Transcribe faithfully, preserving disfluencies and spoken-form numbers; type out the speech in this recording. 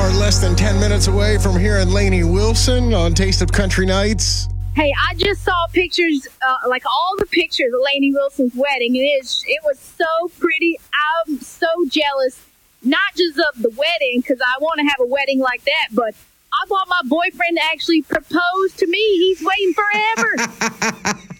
are less than ten minutes away from hearing Lainey Wilson on Taste of Country Nights. Hey, I just saw pictures, uh, like all the pictures of Lainey Wilson's wedding, and it, is, it was so pretty. I'm so jealous, not just of the wedding, because I want to have a wedding like that, but I want my boyfriend to actually propose to me. He's waiting forever.